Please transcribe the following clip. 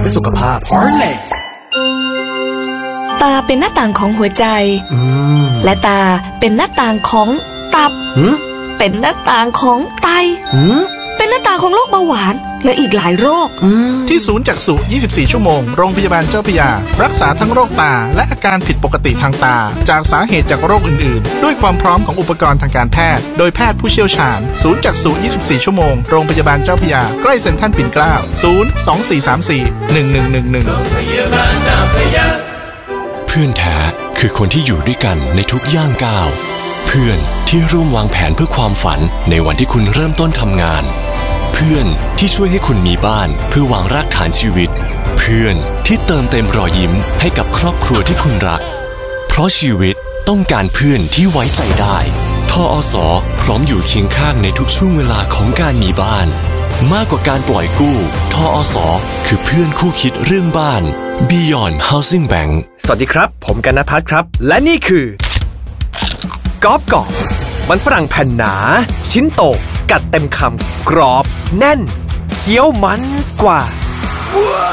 พื่อสุขภาพ Parley ตาเป็นหน้าต่างของหัวใจและตาเป็นหน้าต่างของตับเป็นหน้าต่างของไตเป็นหน้าต่างของโรคเบาหวานและอีกหลายโรคที่ศูนย์จักษุ24 ชั่วโมงโรงพยาบาลเจ้าพระยารักษาทั้งโรคตาและอาการผิดปกติทางตาจากสาเหตุจากโรคอื่นๆด้วยความพร้อมของอุปกรณ์ทางการแพทย์โดยแพทย์ผู้เชี่ยวชาญศูนย์จักษุ24 ชั่วโมงโรงพยาบาลเจ้าพระยาใกล้เซ็นทรัลปิ่นเกล้า024341111 เพื่อนแท้คือคนที่อยู่ด้วยกันในทุกย่างก้าวเพื่อนที่ร่วมวางแผนเพื่อความฝันในวันที่คุณเริ่มต้นทำงานเพื่อนที่ช่วยให้คุณมีบ้านเพื่อวางรากฐานชีวิตเพื่อนที่เติมเต็มรอยยิ้มให้กับครอบครัวที่คุณรักเพราะชีวิตต้องการเพื่อนที่ไว้ใจได้ทอส.พร้อมอยู่เคียงข้างในทุกช่วงเวลาของการมีบ้านมากกว่าการปล่อยกู้ทอส.คือเพื่อนคู่คิดเรื่องบ้าน Beyond Housing Bank สวัสดีครับผมกนภัทรครับและนี่คือกรอบมันฝรั่งแผ่นหนาชิ้นโตกัดเต็มคำกรอบแน่นเคี้ยวมันกว่า